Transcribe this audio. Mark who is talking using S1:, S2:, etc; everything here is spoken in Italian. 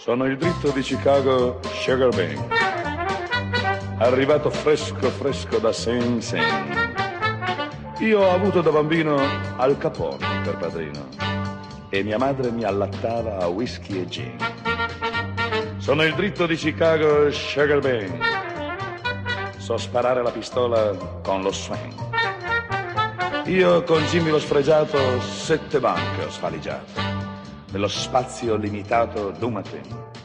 S1: Sono il dritto di Chicago Sugar Bean, arrivato fresco fresco da Sing Sing. Io ho avuto da bambino Al Capone per padrino e mia madre mi allattava a whisky e gin. Sono il dritto di Chicago Sugar Bean, so sparare la pistola con lo swing. Io con Jimmy lo sfregiato 7 banche ho svaligiato nello spazio limitato d'un mattino.